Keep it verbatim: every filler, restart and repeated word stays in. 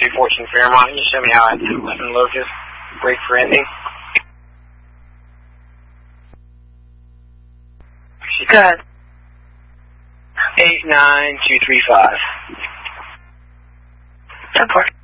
two fourteen Fairmont. Can you show me how I eleven Locust break for ending? Go ahead. eight nine two three five. ten four.